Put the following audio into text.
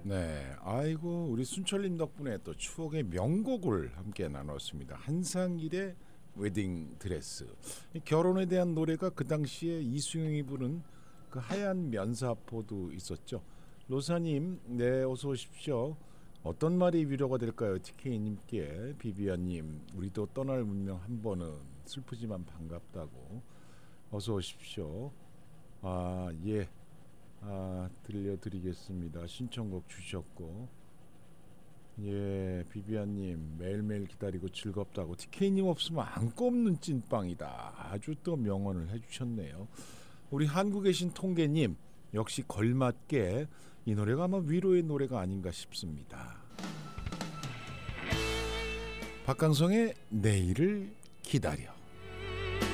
네, 아이고 우리 순철님 덕분에 또 추억의 명곡을 함께 나눴습니다. 한상일의 웨딩 드레스. 이 결혼에 대한 노래가 그 당시에 이수영이 부른 그 하얀 면사포도 있었죠. 로사님, 네 어서 오십시오. 어떤 말이 위로가 될까요? TK님께 비비안님, 우리도 떠날 운명 한 번은 슬프지만 반갑다고. 어서 오십시오. 아 예. 들려드리겠습니다. 신청곡 주셨고, 예, 비비안님 매일매일 기다리고 즐겁다고. TK님 없으면 안 꼽는 찐빵이다. 아주 또 명언을 해주셨네요. 우리 한국에 계신 통계님, 역시 걸맞게 이 노래가 아마 위로의 노래가 아닌가 싶습니다. 박강성의 내일을 기다려.